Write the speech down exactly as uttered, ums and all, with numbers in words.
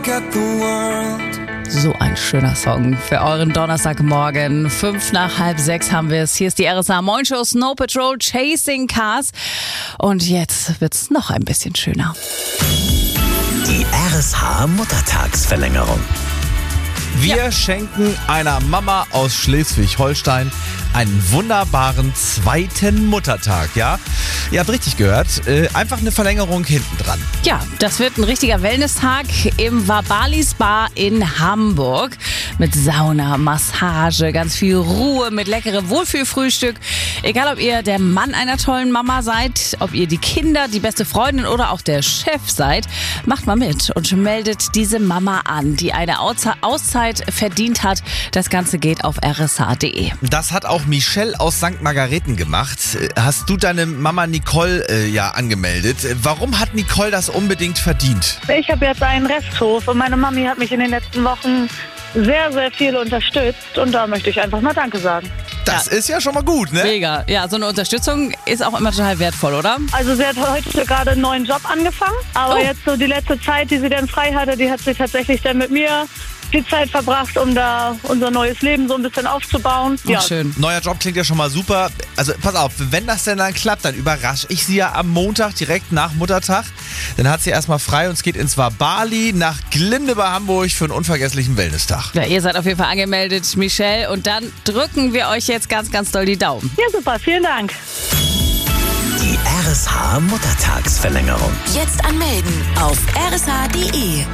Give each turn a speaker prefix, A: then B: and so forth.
A: look at the world.
B: So ein schöner Song für euren Donnerstagmorgen. Fünf nach halb sechs haben wir es. Hier ist die R S A Morning Show, Snow Patrol, Chasing Cars. Und jetzt wird's noch ein bisschen schöner.
C: Die R S H Muttertagsverlängerung.
D: Wir
B: Ja.
D: schenken einer Mama aus Schleswig-Holstein einen wunderbaren zweiten Muttertag, ja? Ihr habt richtig gehört, äh, einfach eine Verlängerung hinten dran.
B: Ja, das wird ein richtiger Wellness-Tag im Vabali Spa in Hamburg. Mit Sauna, Massage, ganz viel Ruhe, mit leckerem Wohlfühlfrühstück. Egal, ob ihr der Mann einer tollen Mama seid, ob ihr die Kinder, die beste Freundin oder auch der Chef seid, macht mal mit und meldet diese Mama an, die eine Auszeit verdient hat. Das Ganze geht auf r s h punkt d e.
D: Das hat auch Michelle aus Sankt Margareten gemacht. Hast du deine Mama Nicole äh, ja angemeldet? Warum hat Nicole das unbedingt verdient?
E: Ich habe jetzt einen Resthof und meine Mami hat mich in den letzten Wochen sehr, sehr viel unterstützt und da möchte ich einfach mal Danke sagen.
D: Das ist ja schon mal gut, ne?
B: Mega. Ja, so eine Unterstützung ist auch immer total wertvoll, oder?
E: Also sie hat heute gerade einen neuen Job angefangen, aber
B: Oh.
E: jetzt so die letzte Zeit, die sie dann frei hatte, die hat sie tatsächlich dann mit mir viel Zeit verbracht, um da unser neues Leben so ein bisschen aufzubauen.
B: Ja. Schön.
D: Neuer Job klingt ja schon mal super. Also pass auf, wenn das denn dann klappt, dann überrasche ich sie ja am Montag direkt nach Muttertag. Dann hat sie erstmal frei und es geht ins Vabali nach Glinde bei Hamburg für einen unvergesslichen Wellness-Tag.
B: Ja, ihr seid auf jeden Fall angemeldet, Michelle. Und dann drücken wir euch jetzt ganz, ganz doll die Daumen.
E: Ja, super, vielen Dank.
C: Die R S H Muttertagsverlängerung.
F: Jetzt anmelden auf r s h punkt d e.